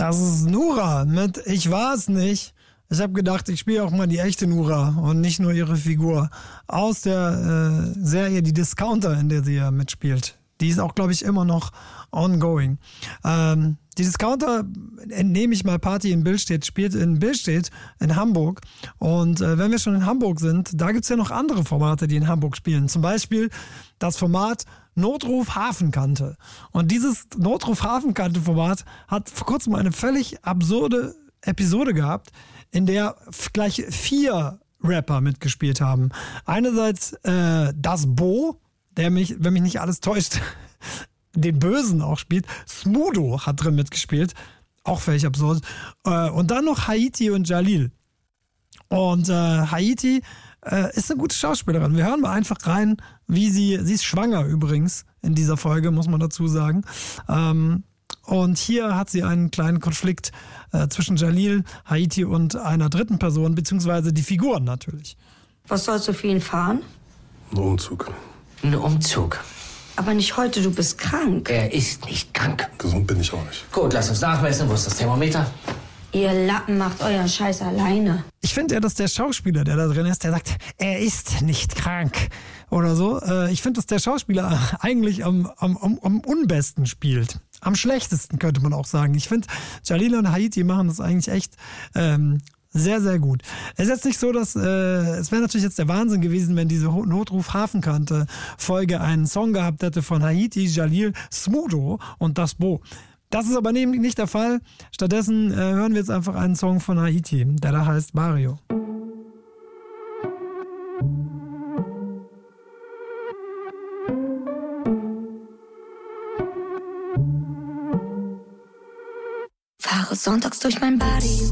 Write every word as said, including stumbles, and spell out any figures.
Das ist Nura mit Ich war es nicht. Ich habe gedacht, ich spiele auch mal die echte Nura und nicht nur ihre Figur. Aus der äh, Serie Die Discounter, in der sie ja mitspielt. Die ist auch, glaube ich, immer noch ongoing. Ähm, die Discounter, entnehme ich mal, Party in Billstedt, spielt in Billstedt in Hamburg. Und äh, wenn wir schon in Hamburg sind, da gibt's ja noch andere Formate, die in Hamburg spielen. Zum Beispiel das Format Notruf Hafenkante. Und dieses Notruf Hafenkante-Format hat vor kurzem eine völlig absurde Episode gehabt, in der gleich vier Rapper mitgespielt haben. Einerseits äh, das Bo, der mich, wenn mich nicht alles täuscht, den Bösen auch spielt. Smudo hat drin mitgespielt. Auch völlig absurd. Äh, und dann noch Haiti und Jalil. Und äh, Haiti äh, ist eine gute Schauspielerin. Wir hören mal einfach rein, wie sie, sie ist schwanger übrigens in dieser Folge, muss man dazu sagen. Ähm, und hier hat sie einen kleinen Konflikt äh, zwischen Jalil, Haiti und einer dritten Person, beziehungsweise die Figuren natürlich. Was sollst du für ihn fahren? Ein Umzug. Ein Umzug. Aber nicht heute, du bist krank. Er ist nicht krank. Gesund bin ich auch nicht. Gut, lass uns nachmessen. Wo ist das Thermometer? Ihr Lappen macht euren Scheiß alleine. Ich finde ja, dass der Schauspieler, der da drin ist, der sagt, er ist nicht krank oder so. Äh, ich finde, dass der Schauspieler eigentlich am, am, am, am unbesten spielt. Am schlechtesten, könnte man auch sagen. Ich finde, Jalil und Haiti machen das eigentlich echt ähm, sehr, sehr gut. Es ist jetzt nicht so, dass, äh, es wäre natürlich jetzt der Wahnsinn gewesen, wenn diese Notruf Hafenkante Folge einen Song gehabt hätte von Haiti, Jalil, Smudo und das Bo. Das ist aber nicht der Fall. Stattdessen äh, hören wir jetzt einfach einen Song von Haiti, der da heißt Barrio. Fahre sonntags durch mein Barrio.